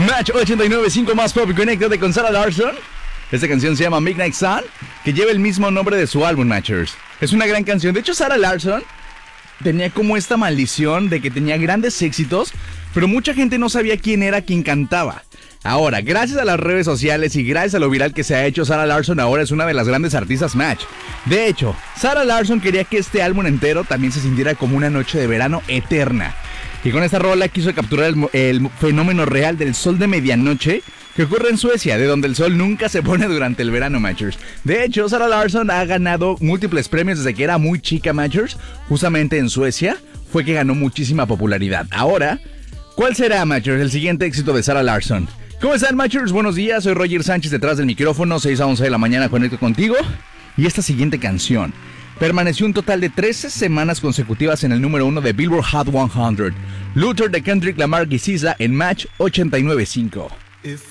Match 89.5 más pop y conéctate con Sarah Larsson. Esta canción se llama Midnight Sun, que lleva el mismo nombre de su álbum, Matchers. Es una gran canción. De hecho, Sarah Larsson tenía como esta maldición de que tenía grandes éxitos, pero mucha gente no sabía quién era quien cantaba. Ahora, gracias a las redes sociales y gracias a lo viral que se ha hecho, Sarah Larsson ahora es una de las grandes artistas Match. De hecho, Sarah Larsson quería que este álbum entero también se sintiera como una noche de verano eterna. Y con esta rola quiso capturar el fenómeno real del sol de medianoche que ocurre en Suecia, de donde el sol nunca se pone durante el verano, Matchers. De hecho, Sarah Larsson ha ganado múltiples premios desde que era muy chica, Matchers. Justamente en Suecia fue que ganó muchísima popularidad. Ahora, ¿cuál será, Matchers, el siguiente éxito de Sarah Larsson? ¿Cómo están, Matchers? Buenos días, soy Roger Sánchez detrás del micrófono, 6 a 11 de la mañana conecto contigo. Y esta siguiente canción permaneció un total de 13 semanas consecutivas en el número 1 de Billboard Hot 100. Luther de Kendrick Lamar y SZA en Match 89.5.